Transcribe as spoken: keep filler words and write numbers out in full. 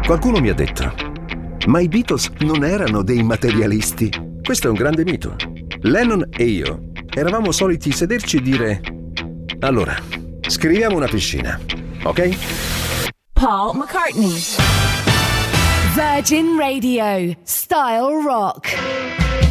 Qualcuno mi ha detto: ma i Beatles non erano dei materialisti. Questo è un grande mito. Lennon e io eravamo soliti sederci e dire: allora, scriviamo una piscina, ok? Paul McCartney. Virgin Radio. Style Rock.